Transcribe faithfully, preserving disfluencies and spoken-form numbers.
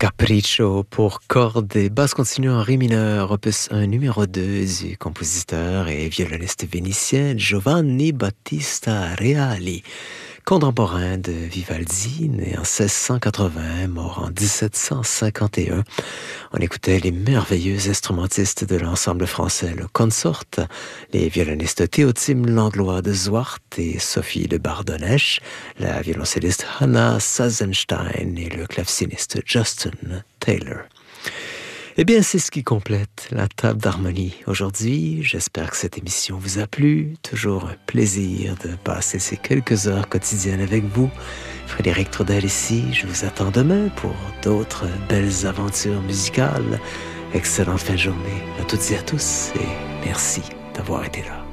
Capriccio pour cordes et basse continue en ré mineur, opus un numéro deux du compositeur et violoniste vénitien Giovanni Battista Reali, contemporain de Vivaldi, né en seize cent quatre-vingts, mort en dix-sept cent cinquante et un. On écoutait les merveilleux instrumentistes de l'ensemble français le Consort, les violonistes Théotime Langlois de Zwart et Sophie de Bardonnèche, la violoncelliste Hannah Sazenstein et le claveciniste Justin Taylor. Eh bien, c'est ce qui complète la table d'harmonie aujourd'hui. J'espère que cette émission vous a plu. Toujours un plaisir de passer ces quelques heures quotidiennes avec vous. Frédéric Trudel ici. Je vous attends demain pour d'autres belles aventures musicales. Excellente fin de journée à toutes et à tous et merci d'avoir été là.